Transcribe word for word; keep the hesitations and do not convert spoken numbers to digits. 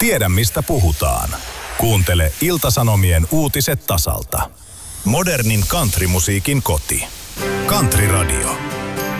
Tiedä mistä puhutaan. Kuuntele Ilta-Sanomien uutiset tasalta. Modernin countrymusiikin koti. Country Radio.